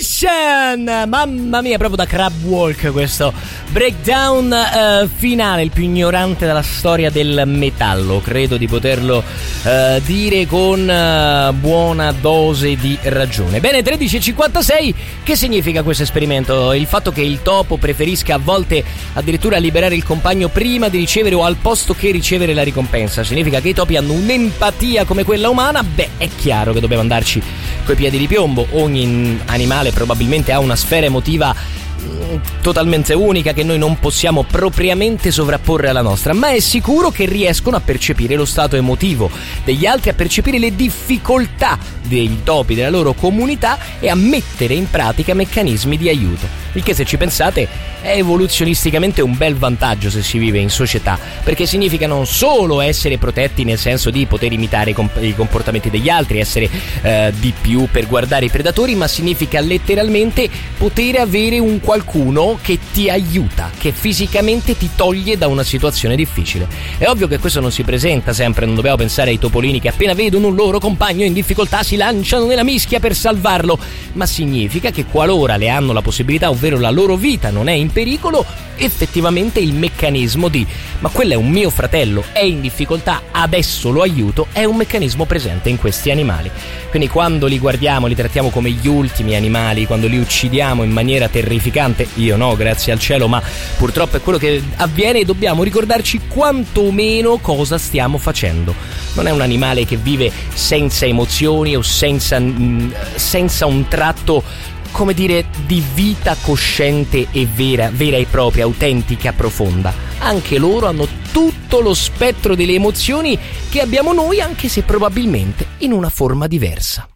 Demolition! Mamma mia, proprio da Crab Walk questo breakdown finale, il più ignorante della storia del metallo. Credo di poterlo dire con buona dose di ragione. Bene, 13:56, che significa questo esperimento? Il fatto che il topo preferisca a volte addirittura liberare il compagno prima di ricevere o al posto che ricevere la ricompensa. Significa che i topi hanno un'empatia come quella umana? Beh, è chiaro che dobbiamo andarci coi piedi di piombo. Ogni animale probabilmente ha una sfera emotiva totalmente unica che noi non possiamo propriamente sovrapporre alla nostra, ma è sicuro che riescono a percepire lo stato emotivo degli altri, a percepire le difficoltà dei topi, della loro comunità, e a mettere in pratica meccanismi di aiuto. Il che, se ci pensate, è evoluzionisticamente un bel vantaggio se si vive in società, perché significa non solo essere protetti nel senso di poter imitare i comportamenti degli altri, essere di più per guardare i predatori, ma significa letteralmente poter avere un qualcuno che ti aiuta, che fisicamente ti toglie da una situazione difficile. È ovvio che questo non si presenta sempre, non dobbiamo pensare ai topolini che appena vedono un loro compagno in difficoltà si lanciano nella mischia per salvarlo, ma significa che qualora le hanno la possibilità, ovvero la loro vita non è in pericolo, effettivamente il meccanismo di ma quello è un mio fratello, è in difficoltà, adesso lo aiuto, è un meccanismo presente in questi animali. Quindi quando li guardiamo, li trattiamo come gli ultimi animali, quando li uccidiamo in maniera terrificante, io no, grazie al cielo, ma purtroppo è quello che avviene, e dobbiamo ricordarci quantomeno cosa stiamo facendo. Non è un animale che vive senza emozioni o senza un tratto, come dire, di vita cosciente e vera e propria, autentica, profonda. Anche loro hanno tutto lo spettro delle emozioni che abbiamo noi, anche se probabilmente in una forma diversa.